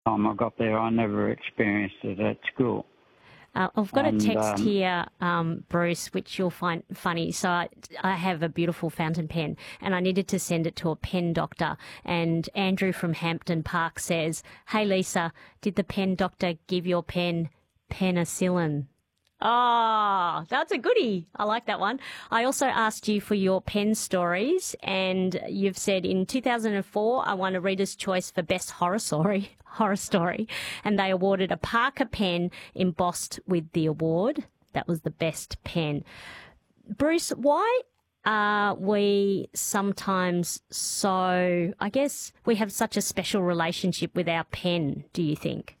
time I got there, I never experienced it at school. I've got a text here, Bruce, which you'll find funny. So I have a beautiful fountain pen, and I needed to send it to a pen doctor. And Andrew from Hampton Park says, "Hey, Lisa, did the pen doctor give your pen penicillin?" Oh, that's a goodie. I like that one. I also asked you for your pen stories, and you've said in 2004, I won a Reader's Choice for Best Horror Story, and they awarded a Parker pen embossed with the award. That was the best pen. Bruce, why are we sometimes so, I guess we have such a special relationship with our pen, do you think?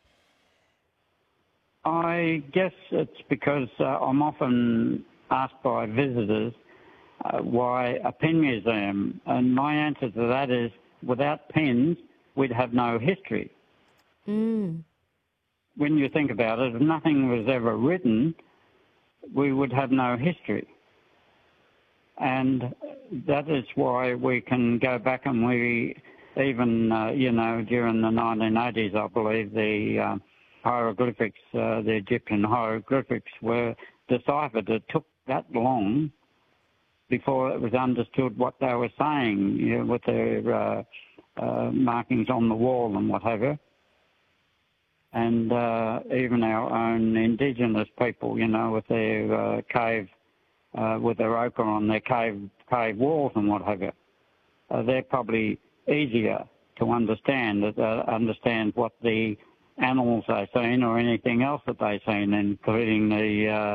I guess it's because I'm often asked by visitors why a pen museum, and my answer to that is without pens, we'd have no history. Mm. When you think about it, if nothing was ever written, we would have no history. And that is why we can go back and we even, during the 1980s, I believe, the hieroglyphics, the Egyptian hieroglyphics were deciphered. It took that long before it was understood what they were saying, with their markings on the wall and what have you. And even our own indigenous people, with their cave, with their ochre on their cave walls and what have you, they're probably easier to understand what the animals they've seen or anything else that they've seen, including the